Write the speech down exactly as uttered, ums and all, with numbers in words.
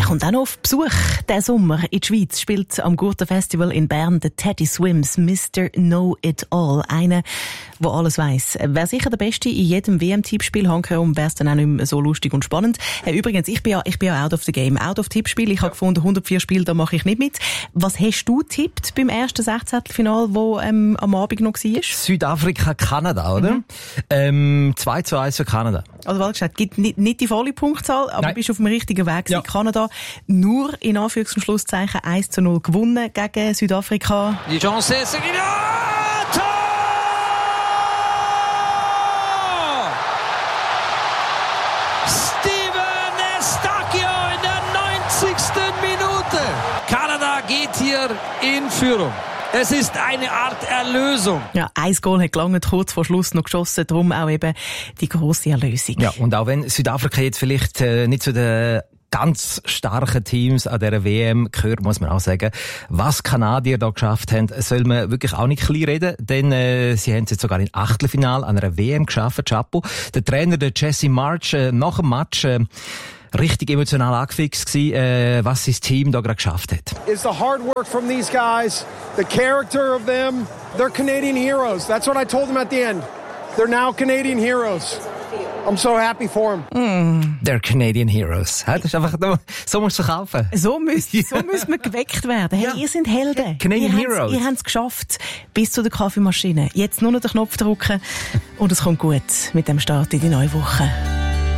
kommt auch noch auf Besuch. Der Sommer in der Schweiz spielt am Gurten Festival in Bern der Teddy Swims, Mister Know-It-All. Einer, der alles weiss. Wäre sicher der Beste in jedem W M-Tippspiel. Hankerum wäre es dann auch nicht mehr so lustig und spannend. Äh, übrigens, ich bin ja, ich bin ja out of the game. Out of Tippspiel. Ich habe gefunden, hundertvier Spiele, da mache ich nicht mit. Was hast du getippt beim ersten Sechzehntelfinal, das ähm, am Abend noch war? Südafrika, Kanada, oder? Mhm. Ähm, zwei zu eins für Kanada. Also, weil gesagt, gibt nicht, nicht die volle Punktzahl, aber Nein. bist auf dem richtigen Weg. Ja. Kanada nur in Anführungs- und Schlusszeichen eins zu null gewonnen gegen Südafrika. Die Chance ist Tor! Steven Eustáquio in der neunzigsten Minute. Kanada geht hier in Führung. Es ist eine Art Erlösung. Ja, ein Goal hat gelangt, kurz vor Schluss noch geschossen, darum auch eben die grosse Erlösung. Ja, und auch wenn Südafrika jetzt vielleicht äh, nicht zu den ganz starken Teams an dieser W M gehört, muss man auch sagen, was Kanadier da geschafft haben, soll man wirklich auch nicht klein reden, denn äh, sie haben es jetzt sogar im Achtelfinale an einer W M geschafft, Chapeau. Der Trainer, der Jesse March, äh, nach dem Match äh, richtig emotional angefixt gewesen, äh, was sein Team da gerade geschafft hat. Is the hard work from these guys, the character of them, they're Canadian heroes. That's what I told them at the end. They're now Canadian heroes. I'm so happy for them. Mm. They're Canadian heroes. Das ist einfach, so musst du kaufen. So müsst, so müsst man geweckt werden. Hey, ja. Ihr seid Helden. Canadian ihr Heroes. Ihr habt es geschafft bis zu der Kaffeemaschine. Jetzt nur noch den Knopf drücken und es kommt gut mit dem Start in die neue Woche.